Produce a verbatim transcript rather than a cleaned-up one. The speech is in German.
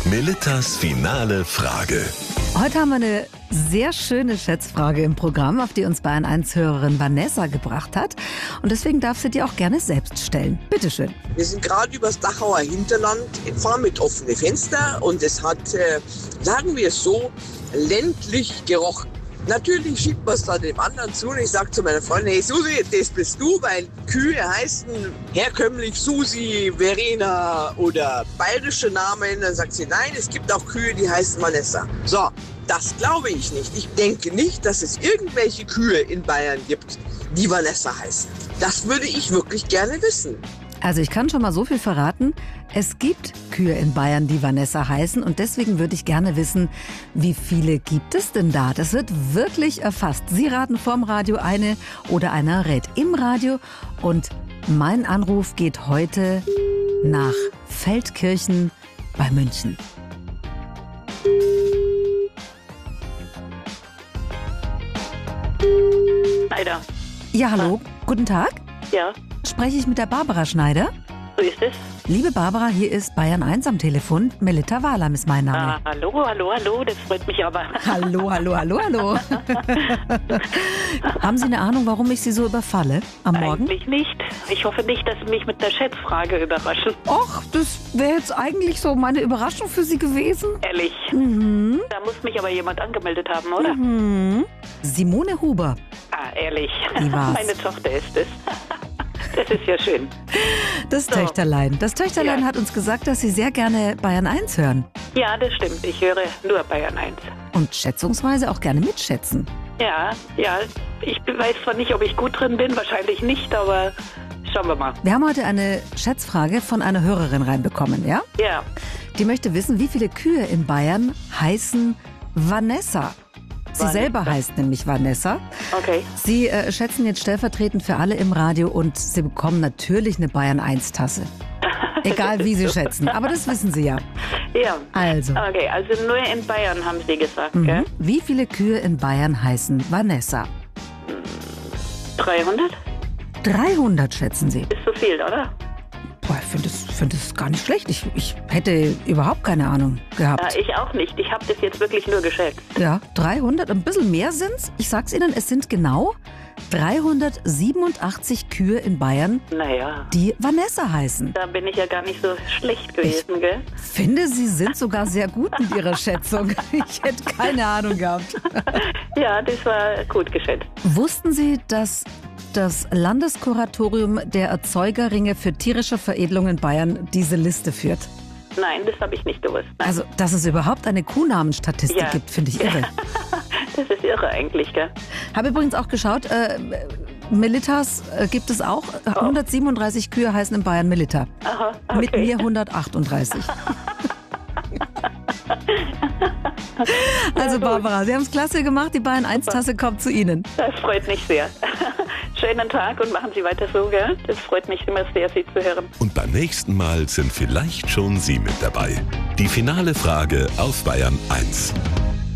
Melittas finale Frage. Heute haben wir eine sehr schöne Schätzfrage im Programm, auf die uns Bayern eins Hörerin Vanessa gebracht hat. Und deswegen darf sie die auch gerne selbst stellen. Bitte schön. Wir sind gerade übers Dachauer Hinterland gefahren mit offenen Fenstern und es hat, äh, sagen wir es so, ländlich gerochen. Natürlich schiebt man es da dem anderen zu und ich sage zu meiner Freundin, hey Susi, das bist du, weil Kühe heißen herkömmlich Susi, Verena oder bayerische Namen. Dann sagt sie, nein, es gibt auch Kühe, die heißen Vanessa. So, das glaube ich nicht. Ich denke nicht, dass es irgendwelche Kühe in Bayern gibt, die Vanessa heißen. Das würde ich wirklich gerne wissen. Also ich kann schon mal so viel verraten. Es gibt Kühe in Bayern, die Vanessa heißen. Und deswegen würde ich gerne wissen, wie viele gibt es denn da? Das wird wirklich erfasst. Sie raten vorm Radio eine oder einer rät im Radio. Und mein Anruf geht heute nach Feldkirchen bei München. Schneider. Ja, hallo. Guten Tag. Ja, Spreche ich mit der Barbara Schneider? so ist es. Liebe Barbara, hier ist Bayern eins am Telefon. Melitta Wahlam ist mein Name. Ah, hallo, hallo, hallo, das freut mich aber. Hallo, hallo, hallo, hallo. Haben Sie eine Ahnung, warum ich Sie so überfalle am Morgen? Eigentlich nicht. Ich hoffe nicht, dass Sie mich mit der Schätzfrage überraschen. Och, das wäre jetzt eigentlich so meine Überraschung für Sie gewesen. Ehrlich. Mhm. Da muss mich aber jemand angemeldet haben, oder? Mhm. Simone Huber. Ah, ehrlich. Die war's. Meine Tochter ist es. Das ist ja schön. Das So. Töchterlein. Das Töchterlein Ja. hat uns gesagt, dass Sie sehr gerne Bayern eins hören. Ja, das stimmt. Ich höre nur Bayern eins. Und schätzungsweise auch gerne mitschätzen. Ja, ja. Ich weiß zwar nicht, ob ich gut drin bin, wahrscheinlich nicht, aber schauen wir mal. Wir haben heute eine Schätzfrage von einer Hörerin reinbekommen, ja? Ja, Die möchte wissen, wie viele Kühe in Bayern heißen Vanessa. Sie Vanessa. selber heißt nämlich Vanessa. okay. Sie äh, schätzen jetzt stellvertretend für alle im Radio und Sie bekommen natürlich eine Bayern eins Tasse. Egal wie Sie schätzen, aber das wissen Sie ja. Ja. Also, Okay, also nur in Bayern haben Sie gesagt, mhm. gell? Wie viele Kühe in Bayern heißen Vanessa? dreihundert? dreihundert schätzen Sie. Ist so viel, oder? Boah, ich finde das, find das gar nicht schlecht. Ich, ich hätte überhaupt keine Ahnung gehabt. Ja, ich auch nicht. Ich habe das jetzt wirklich nur geschätzt. Ja, dreihundert, ein bisschen mehr sind's. Ich sag's Ihnen, es sind genau dreihundertsiebenundachtzig Kühe in Bayern, Naja, die Vanessa heißen. da bin ich ja gar nicht so schlecht gewesen, gell? Finde, Sie sind sogar sehr gut mit Ihrer Schätzung. Ich hätte keine Ahnung gehabt. Ja, das war gut geschätzt. Wussten Sie, dass das Landeskuratorium der Erzeugerringe für tierische Veredelung in Bayern diese Liste führt? Nein, das habe ich nicht gewusst. Nein. Also, dass es überhaupt eine Kuhnamenstatistik Ja. gibt, finde ich irre. Das ist irre eigentlich, gell? Habe übrigens auch geschaut, äh, Melittas äh, gibt es auch. hundertsiebenunddreißig Kühe heißen in Bayern Melitta. Aha, okay. Mit mir hundertachtunddreißig. Also Barbara, Sie haben es klasse gemacht. Die Bayern eins Tasse kommt zu Ihnen. Das freut mich sehr. Schönen Tag und machen Sie weiter so, gell? Das freut mich immer sehr, Sie zu hören. Und beim nächsten Mal sind vielleicht schon Sie mit dabei. Die finale Frage auf Bayern eins.